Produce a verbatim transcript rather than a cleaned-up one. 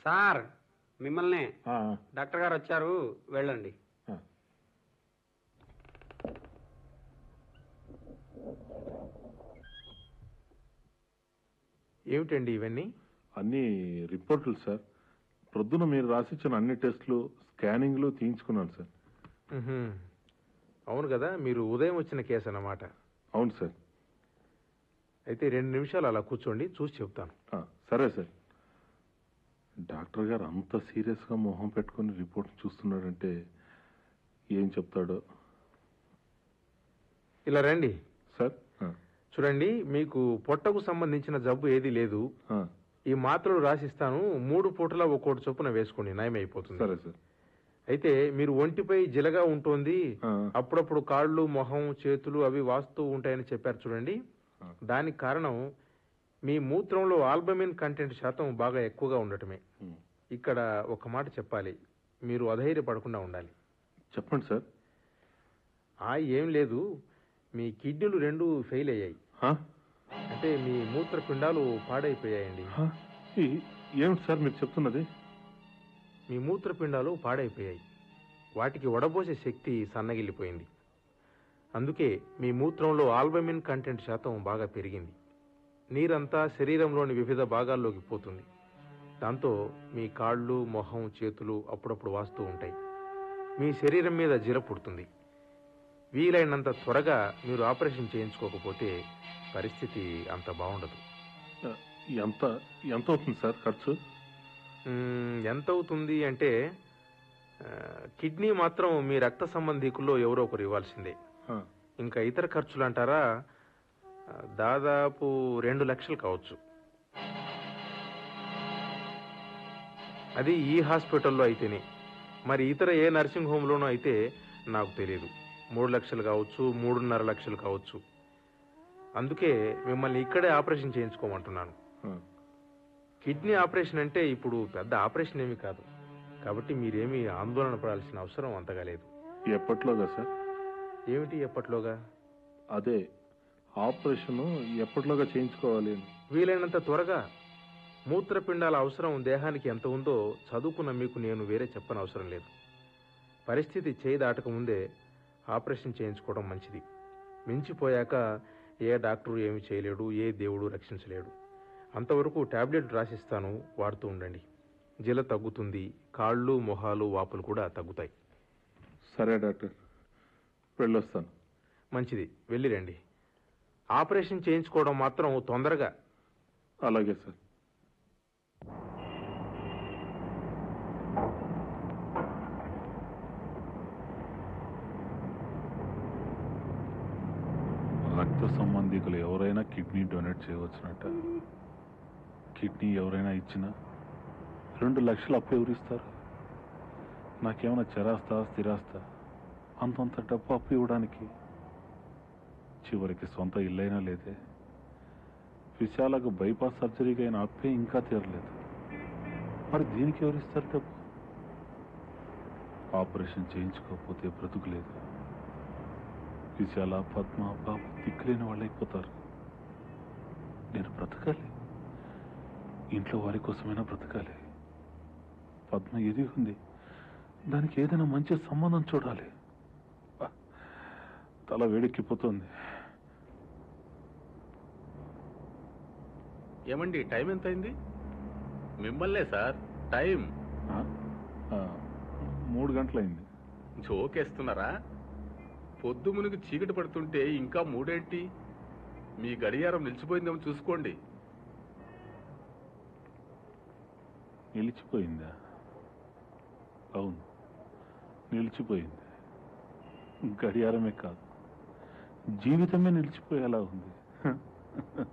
Sir మిమ్మల్ని ఆ, doctor గారు వచ్చారు, వెళ్ళండి. ఆ. ఏమిటండి ఇవన్నీ? అన్ని రిపోర్టులు సార్. ప్రొద్దున మీరు రాసిచ్చిన అన్ని టెస్టులు స్కానింగ్లు తీయించుకున్నాను సార్. మ్హూ. అవును కదా, మీరు ఉదయం వచ్చిన కేసు అన్నమాట. అవును సార్. అయితే రెండు నిమిషాలు అలా కూర్చోండి, చూసి చెప్తాను. ఆ, సరే సార్. డాక్టర్ గారు అంత సీరియస్గా మొహం పెట్టుకుని రిపోర్ట్ చూస్తున్నాడంటే ఏం చెప్తాడో. ఇలా రండి సార్. ఆ, చూడండి, మీకు పొట్టకు సంబంధించిన జబ్బు ఏదీ లేదు. ఆ, ఈ మాత్రలు రాసిస్తాను, మూడు పూటలా ఒక్కోటి చొప్పున వేసుకోండి, నయమైపోతుంది. సరే సార్. అయితే మీరు ఒంటిపై జిలగా ఉంటుంది, ఆ, అప్పుడప్పుడు కాళ్ళు మొహం చేతులు అవి వాస్తూ ఉంటాయని చెప్పారు చూడండి. ఆ. దానికి కారణం మీ మూత్రంలో ఆల్బమిన్ కంటెంట్ శాతం బాగా ఎక్కువగా ఉండటమే. ఉమ్. ఇక్కడ ఒక మాట చెప్పాలి, మీరు అధైర్యపడకుండా ఉండాలి. చెప్పండి సార్. ఆ ఏం లేదు, మీ కిడ్నీలు రెండు ఫెయిల్ అయ్యాయి. ఆ? అంటే మీ మూత్రపిండాలు పాడైపోయాయండి. ఆ? ఈ- ఏమిటి సార్ మీరు చెప్తున్నది? మీ మూత్రపిండాలు పాడైపోయాయి, వాటికి వడబోసే శక్తి సన్నగిల్లిపోయింది. అందుకే మీ మూత్రంలో ఆల్బమిన్ కంటెంట్ శాతం బాగా పెరిగింది. నీరంతా శరీరంలోని వివిధ భాగాల్లోకి పోతుంది. దాంతో మీ కాళ్ళు మొహం చేతులు అప్పుడప్పుడు వాస్తూ ఉంటాయి. మీ శరీరం మీద జిర పుడుతుంది. వీలైనంత త్వరగా మీరు ఆపరేషన్ చేయించుకోకపోతే పరిస్థితి అంత బాగుండదు. ఆ, ఎంత ఎంత అవుతుంది సార్ ఖర్చు? మ్మ్, ఎంత అవుతుంది అంటే ఆ, కిడ్నీ మాత్రం మీ రక్త సంబంధీకుల్లో ఎవరో ఒకరు ఇవ్వాల్సిందే. ఆ, ఇంకా ఇతర ఖర్చులు అంటారా, ఆ, దాదాపు రెండు లక్షలు కావచ్చు. అది ఈ హాస్పిటల్లో అయితేనే. మరి ఇతర ఏ నర్సింగ్ హోమ్లోనూ అయితే నాకు తెలియదు. మూడు లక్షలు కావచ్చు, మూడున్నర లక్షలు కావచ్చు. అందుకే మిమ్మల్ని ఇక్కడే ఆపరేషన్ చేయించుకోమంటున్నాను. ఆ. కిడ్నీ ఆపరేషన్ అంటే ఇప్పుడు పెద్ద ఆపరేషన్ ఏమీ కాదు, కాబట్టి మీరేమీ ఆందోళన పడాల్సిన అవసరం అంతగా లేదు. ఎప్పట్లోగా సార్? ఏమిటి ఎప్పట్లోగా? అదే ఆపరేషన్ ఎప్పట్లోగా చేయించుకోవాలి అని. వీలైనంత త్వరగా. మూత్రపిండాల అవసరం దేహానికి ఎంత ఉందో చదువుకున్న మీకు నేను వేరే చెప్పని అవసరం లేదు. పరిస్థితి చేయి దాటక ముందే ఆపరేషన్ చేయించుకోవడం మంచిది. మించిపోయాక ఏ డాక్టరు ఏమి చేయలేడు, ఏ దేవుడు రక్షించలేడు. అంతవరకు టాబ్లెట్ రాసిస్తాను, వాడుతూ ఉండండి. జిల తగ్గుతుంది, కాళ్ళు మొహాలు వాపులు కూడా తగ్గుతాయి. సరే డాక్టర్, వెళ్ళొస్తాను. మంచిది, వెళ్ళిరండి. ఆపరేషన్ చేయించుకోవడం మాత్రం తొందరగా. అలాగే సార్. రక్త సంబంధికులు ఎవరైనా కిడ్నీ డొనేట్ చేయవచ్చునట. కిడ్నీ ఎవరైనా ఇచ్చినా రెండు లక్షలు అప్పు ఎవరిస్తారు? నాకేమైనా చెరాస్తా స్థిరాస్తా అంతంత డబ్బు అప్పు ఇవ్వడానికి? చివరికి సొంత ఇల్లైనా లేదే. విశాలకు బైపాస్ సర్జరీకి అయిన అప్పే ఇంకా తీరలేదు. మరి దీనికి ఎవరిస్తారు డబ్బు? ఆపరేషన్ చేయించుకోకపోతే బ్రతుకులేదు. విశాల పద్మ బాబు దిక్కులేని వాళ్ళు అయిపోతారు. నేను బ్రతకాలి, ఇంట్లో వారి కోసమైనా బ్రతకాలి. పద్మ ఎదిగి ఉంది, దానికి ఏదైనా మంచి సంబంధం చూడాలి. ఆ, తల వేడెక్కిపోతుంది. ఏమండి, టైం ఎంత అయింది? మిమ్మల్నే సార్, టైం ఆ? ఆ, మూడు గంటలైంది. జోకేస్తున్నారా? పొద్దు మునుగు చీకటి పడుతుంటే ఇంకా మూడేంటి? మీ గడియారం నిలిచిపోయిందేమో చూసుకోండి. నిలిచిపోయిందా? అవును, నిలిచిపోయింది. గడియారమే కాదు, జీవితమే నిలిచిపోయేలా ఉంది.